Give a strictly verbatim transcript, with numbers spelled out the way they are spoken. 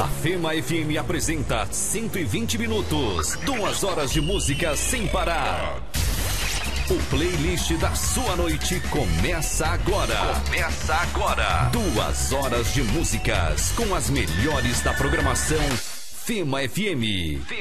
A Fema F M apresenta cento e vinte minutos, duas horas de música sem parar. O playlist da sua noite começa agora. Começa agora. Duas horas de músicas com as melhores da programação Fema F M.